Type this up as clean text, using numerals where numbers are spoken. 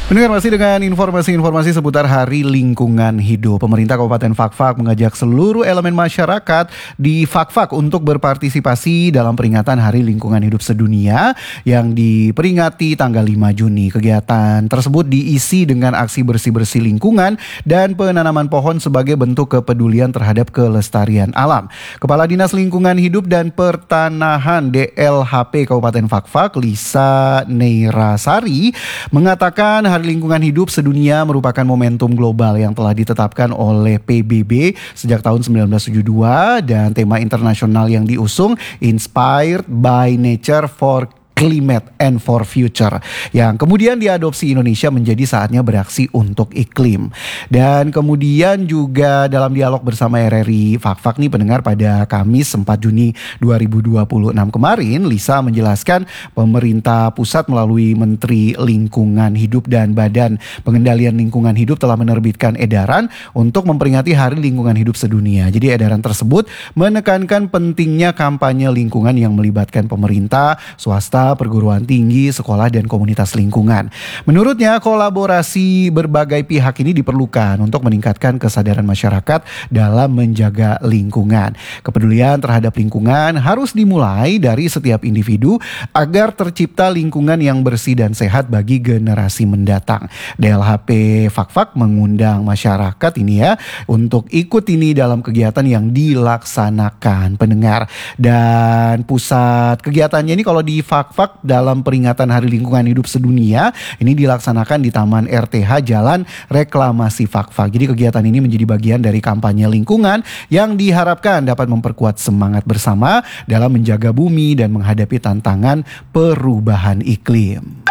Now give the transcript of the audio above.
Pendengar, masih dengan informasi-informasi seputar Hari Lingkungan Hidup. Pemerintah Kabupaten Fakfak mengajak seluruh elemen masyarakat di Fakfak untuk berpartisipasi dalam peringatan Hari Lingkungan Hidup Sedunia yang diperingati tanggal 5 Juni. Kegiatan tersebut diisi dengan aksi bersih-bersih lingkungan dan penanaman pohon sebagai bentuk kepedulian terhadap kelestarian alam. Kepala Dinas Lingkungan Hidup dan Pertanahan DLHP Kabupaten Fakfak, Lisa Neirasari, mengatakan Hari Lingkungan Hidup Sedunia merupakan momentum global yang telah ditetapkan oleh PBB sejak tahun 1972 dan tema internasional yang diusung Inspired by Nature for Climate and for Future, yang kemudian diadopsi Indonesia menjadi saatnya beraksi untuk iklim. Dan kemudian juga dalam dialog bersama RRI Fakfak nih pendengar, pada Kamis 4 Juni 2026 kemarin, Lisa menjelaskan pemerintah pusat melalui Menteri Lingkungan Hidup dan Badan Pengendalian Lingkungan Hidup telah menerbitkan edaran untuk memperingati Hari Lingkungan Hidup Sedunia. Jadi edaran tersebut menekankan pentingnya kampanye lingkungan yang melibatkan pemerintah, swasta, perguruan tinggi, sekolah, dan komunitas lingkungan. Menurutnya, kolaborasi berbagai pihak ini diperlukan untuk meningkatkan kesadaran masyarakat dalam menjaga lingkungan. Kepedulian terhadap lingkungan harus dimulai dari setiap individu agar tercipta lingkungan yang bersih dan sehat bagi generasi mendatang. DLHP Fakfak mengundang masyarakat ini ya untuk ikut ini dalam kegiatan yang dilaksanakan, pendengar. Dan pusat kegiatannya ini kalau di Fakfak dalam peringatan Hari Lingkungan Hidup Sedunia ini dilaksanakan di Taman RTH Jalan Reklamasi Fakfak. Jadi kegiatan ini menjadi bagian dari kampanye lingkungan yang diharapkan dapat memperkuat semangat bersama dalam menjaga bumi dan menghadapi tantangan perubahan iklim.